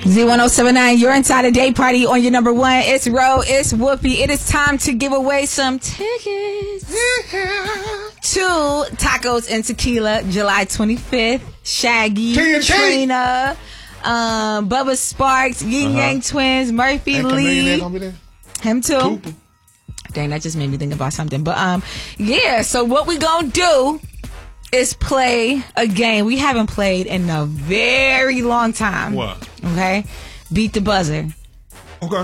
Z1079, you're inside a day party on your number one. It's Ro, it's Whoopi. It is time to give away some tickets to Tacos and Tequila, July 25th. Shaggy, Trina, Bubba Sparks, Yin Yang Twins, Murphy Lee. Him too. Cooper. Dang, that just made me think about something. But yeah, so what we gonna do is play a game we haven't played in a very long time. What? Okay? Beat the buzzer.